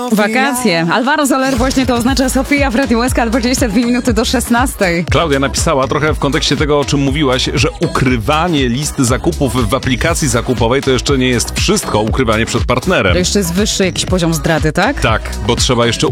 Wakacje. Alvaro Soler właśnie to oznacza Sofia w Radiu SK, 22 minuty do 16. Klaudia napisała trochę w kontekście tego, o czym mówiłaś, że ukrywanie listy zakupów w aplikacji zakupowej to jeszcze nie jest wszystko, ukrywanie przed partnerem. To jeszcze jest wyższy jakiś poziom zdrady, tak? Tak, bo trzeba jeszcze